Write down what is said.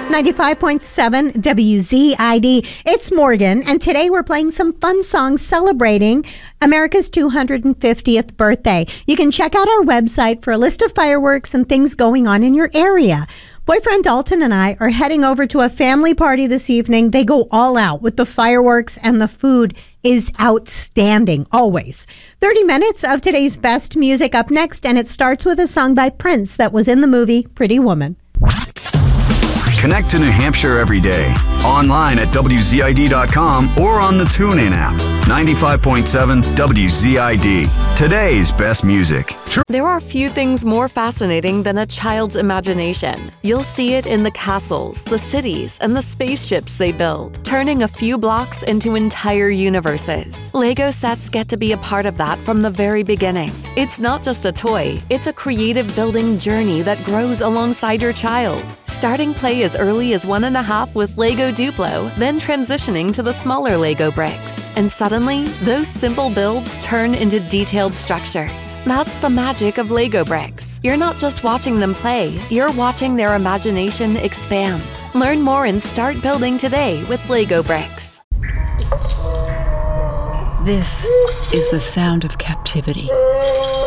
95.7 WZID. It's Morgan, and today we're playing some fun songs celebrating America's 250th birthday. You can check out our website for a list of fireworks and things going on in your area. Boyfriend Dalton and I are heading over to a family party this evening. They go all out with the fireworks, and the food is outstanding, always. 30 minutes of today's best music up next, and it starts with a song by Prince that was in the movie Pretty Woman. Connect to New Hampshire every day. Online at WZID.com or on the TuneIn app. 95.7 WZID. Today's best music. There are few things more fascinating than a child's imagination. You'll see it in the castles, the cities, and the spaceships they build, turning a few blocks into entire universes. Lego sets get to be a part of that from the very beginning. It's not just a toy, it's a creative building journey that grows alongside your child. Starting play as early as 1.5 with Lego Duplo, then transitioning to the smaller Lego bricks. And suddenly, those simple builds turn into detailed structures. That's the magic of Lego bricks. You're not just watching them play, you're watching their imagination expand. Learn more and start building today with Lego bricks. This is the sound of captivity.